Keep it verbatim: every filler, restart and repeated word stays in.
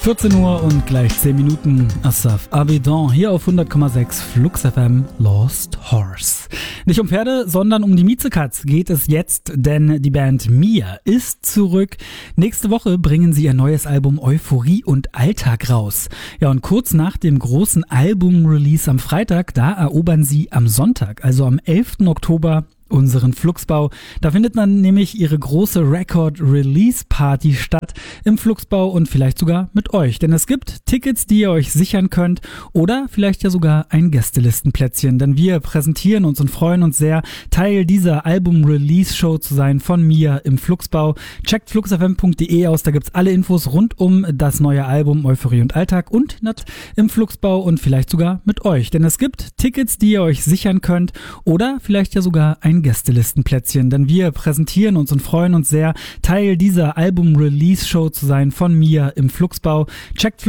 vierzehn Uhr und gleich zehn Minuten. Asaf Avedon hier auf hundert Komma sechs Flux F M Lost Horse. Nicht um Pferde, sondern um die Miezekatz geht es jetzt, denn die Band Mia ist zurück. Nächste Woche bringen sie ihr neues Album Euphorie und Alltag raus. Ja, und kurz nach dem großen Album-Release am Freitag, da erobern sie am Sonntag, also am elften Oktober, unseren Fluxbau. Da findet dann nämlich ihre große Record-Release-Party statt im Fluxbau und vielleicht sogar mit euch. Denn es gibt Tickets, die ihr euch sichern könnt oder vielleicht ja sogar ein Gästelistenplätzchen. Denn wir präsentieren uns und freuen uns sehr, Teil dieser Album-Release-Show zu sein von Mia im Fluxbau. Checkt fluxfm punkt de aus, da gibt's alle Infos rund um das neue Album Euphorie und Alltag und nat im Fluxbau und vielleicht sogar mit euch. Denn es gibt Tickets, die ihr euch sichern könnt oder vielleicht ja sogar ein Gästelistenplätzchen, denn wir präsentieren uns und freuen uns sehr, Teil dieser Album-Release-Show zu sein von Mia im Fluxbau. Checkt